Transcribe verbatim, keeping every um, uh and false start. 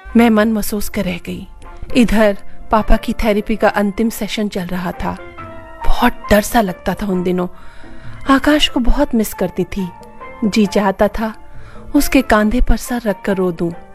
मैं मन महसूस कर रह गई। इधर पापा की थेरेपी का अंतिम सेशन चल रहा था। बहुत डर सा लगता था उन दिनों। आकाश को बहुत मिस करती थी। जी चाहता था उसके कांधे पर सर रखकर रो दूं।